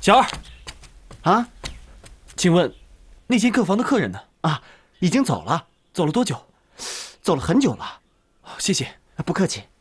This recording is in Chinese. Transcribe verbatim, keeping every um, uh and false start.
小二， 啊， 请问那间客房的客人呢？ 啊，已经走了， 走了多久？ 走了很久了。 谢谢。 不客气。